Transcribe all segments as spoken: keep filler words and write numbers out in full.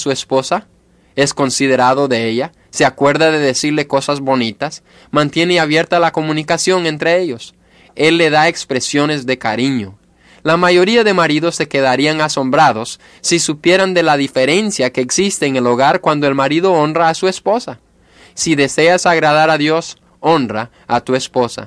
su esposa? ¿Es considerado de ella? ¿Se acuerda de decirle cosas bonitas? ¿Mantiene abierta la comunicación entre ellos? Él le da expresiones de cariño. La mayoría de maridos se quedarían asombrados si supieran de la diferencia que existe en el hogar cuando el marido honra a su esposa. Si deseas agradar a Dios, honra a tu esposa.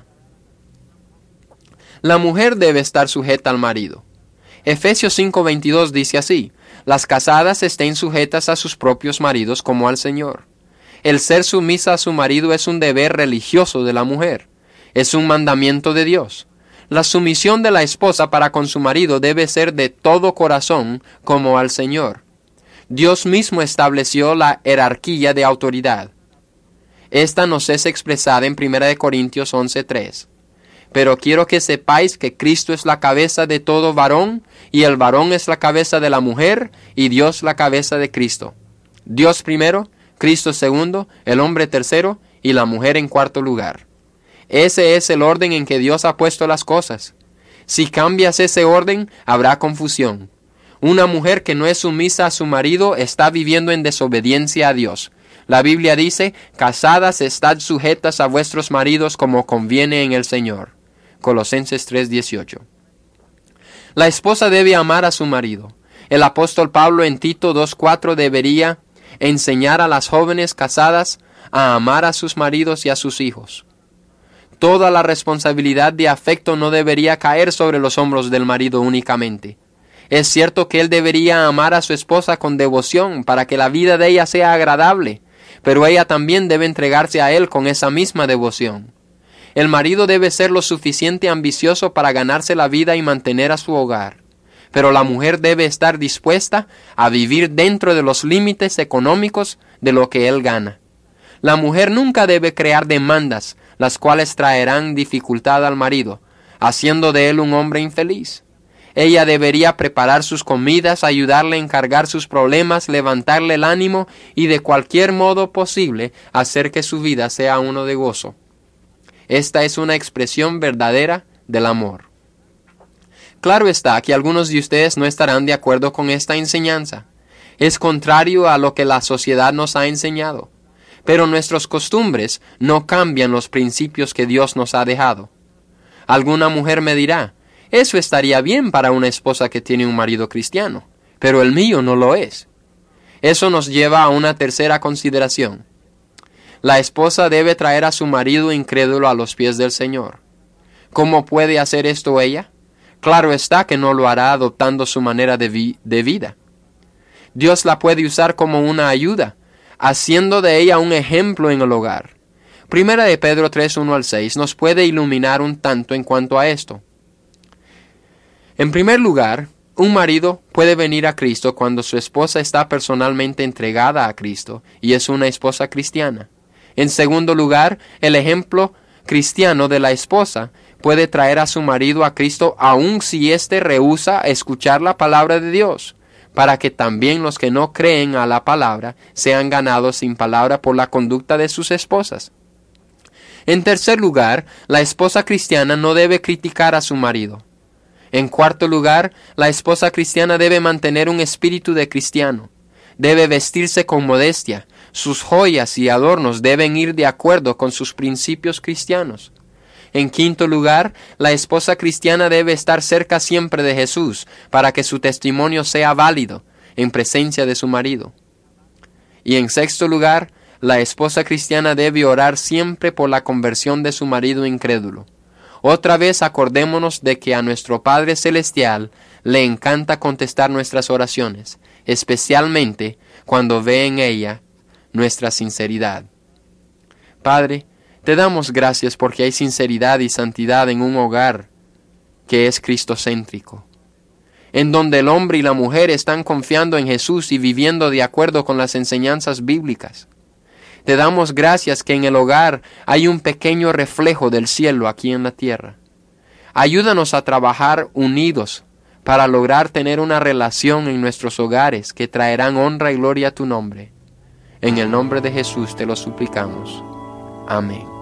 La mujer debe estar sujeta al marido. Efesios cinco veintidós dice así: las casadas estén sujetas a sus propios maridos como al Señor. El ser sumisa a su marido es un deber religioso de la mujer. Es un mandamiento de Dios. La sumisión de la esposa para con su marido debe ser de todo corazón como al Señor. Dios mismo estableció la jerarquía de autoridad. Esta nos es expresada en primera de Corintios once tres. Pero quiero que sepáis que Cristo es la cabeza de todo varón, y el varón es la cabeza de la mujer, y Dios la cabeza de Cristo. Dios primero, Cristo segundo, el hombre tercero, y la mujer en cuarto lugar. Ese es el orden en que Dios ha puesto las cosas. Si cambias ese orden, habrá confusión. Una mujer que no es sumisa a su marido está viviendo en desobediencia a Dios. La Biblia dice: casadas, estad sujetas a vuestros maridos como conviene en el Señor. Colosenses tres dieciocho. La esposa debe amar a su marido. El apóstol Pablo en Tito dos cuatro debería enseñar a las jóvenes casadas a amar a sus maridos y a sus hijos. Toda la responsabilidad de afecto no debería caer sobre los hombros del marido únicamente. Es cierto que él debería amar a su esposa con devoción para que la vida de ella sea agradable, pero ella también debe entregarse a él con esa misma devoción. El marido debe ser lo suficiente ambicioso para ganarse la vida y mantener a su hogar, pero la mujer debe estar dispuesta a vivir dentro de los límites económicos de lo que él gana. La mujer nunca debe crear demandas, las cuales traerán dificultad al marido, haciendo de él un hombre infeliz. Ella debería preparar sus comidas, ayudarle a encargar sus problemas, levantarle el ánimo y de cualquier modo posible hacer que su vida sea uno de gozo. Esta es una expresión verdadera del amor. Claro está que algunos de ustedes no estarán de acuerdo con esta enseñanza. Es contrario a lo que la sociedad nos ha enseñado. Pero nuestras costumbres no cambian los principios que Dios nos ha dejado. Alguna mujer me dirá: eso estaría bien para una esposa que tiene un marido cristiano, pero el mío no lo es. Eso nos lleva a una tercera consideración. La esposa debe traer a su marido incrédulo a los pies del Señor. ¿Cómo puede hacer esto ella? Claro está que no lo hará adoptando su manera de, vi- de vida. Dios la puede usar como una ayuda, haciendo de ella un ejemplo en el hogar. Primera de Pedro tres uno al seis nos puede iluminar un tanto en cuanto a esto. En primer lugar, un marido puede venir a Cristo cuando su esposa está personalmente entregada a Cristo y es una esposa cristiana. En segundo lugar, el ejemplo cristiano de la esposa puede traer a su marido a Cristo aun si éste rehúsa escuchar la palabra de Dios, para que también los que no creen a la palabra sean ganados sin palabra por la conducta de sus esposas. En tercer lugar, la esposa cristiana no debe criticar a su marido. En cuarto lugar, la esposa cristiana debe mantener un espíritu de cristiano. Debe vestirse con modestia. Sus joyas y adornos deben ir de acuerdo con sus principios cristianos. En quinto lugar, la esposa cristiana debe estar cerca siempre de Jesús para que su testimonio sea válido en presencia de su marido. Y en sexto lugar, la esposa cristiana debe orar siempre por la conversión de su marido incrédulo. Otra vez acordémonos de que a nuestro Padre Celestial le encanta contestar nuestras oraciones, especialmente cuando ve en ella nuestra sinceridad. Padre, te damos gracias porque hay sinceridad y santidad en un hogar que es cristocéntrico, en donde el hombre y la mujer están confiando en Jesús y viviendo de acuerdo con las enseñanzas bíblicas. Te damos gracias que en el hogar hay un pequeño reflejo del cielo aquí en la tierra. Ayúdanos a trabajar unidos para lograr tener una relación en nuestros hogares que traerán honra y gloria a tu nombre. En el nombre de Jesús te lo suplicamos. Amén.